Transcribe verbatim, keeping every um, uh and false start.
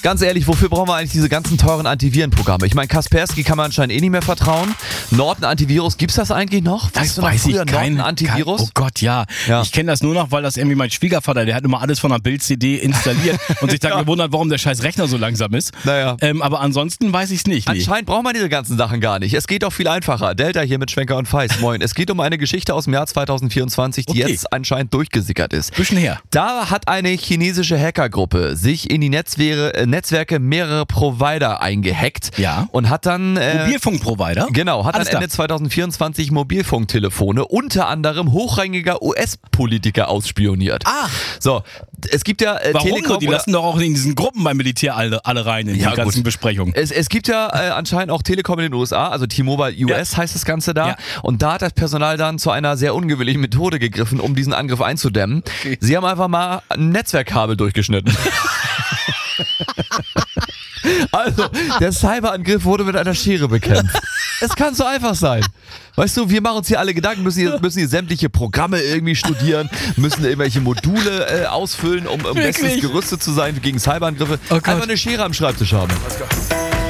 Ganz ehrlich, wofür brauchen wir eigentlich diese ganzen teuren Antivirenprogramme? Ich meine, Kaspersky kann man anscheinend eh nicht mehr vertrauen. Norton Antivirus, gibt's das eigentlich noch? Das weißt du noch weiß früher, ich, kein, Norton Antivirus? Kein, oh Gott, ja. ja. Ich kenne das nur noch, weil das irgendwie mein Schwiegervater, der hat immer alles von einer Bild-C D installiert und sich dann ja. gewundert, warum der scheiß Rechner so langsam ist. Naja. Ähm, aber ansonsten weiß ich es nicht. Nee. Anscheinend braucht man diese ganzen Sachen gar nicht. Es geht doch viel einfacher. Delta hier mit Schwenker und Feist. Moin. Es geht um eine Geschichte aus dem Jahr zwanzig vierundzwanzig, die okay. jetzt anscheinend durchgesickert ist. Bisschen her. Da hat eine chinesische Hackergruppe sich in die Netzwerke, äh, Netzwerke mehrerer Provider eingehackt ja. und hat dann... Äh, Mobilfunkprovider? Genau, hat Alles dann Ende klar. zwanzig vierundzwanzig Mobilfunktelefone unter anderem hochrangiger U S-Politiker ausspioniert. Ah! So, es gibt ja äh, Warum Telekom... nur? Die lassen doch auch in diesen Gruppen beim Militär alle, alle rein, in Ja, die ganzen gut. Besprechungen. Es, es gibt ja äh, anscheinend auch Telekom in den U S A, also T-Mobile U S ja. heißt das Ganze da. Ja. Und da hat das Personal dann zu einer sehr ungewöhnlichen Methode gegriffen, um diesen Angriff einzudämmen. Okay. Sie haben einfach mal ein Netzwerkkabel durchgeschnitten. Also, der Cyberangriff wurde mit einer Schere bekämpft. Es kann so einfach sein. Weißt du, wir machen uns hier alle Gedanken, müssen hier, müssen hier sämtliche Programme irgendwie studieren, müssen irgendwelche Module äh, ausfüllen, um, um bestens gerüstet zu sein gegen Cyberangriffe. Oh Einfach eine Schere am Schreibtisch haben.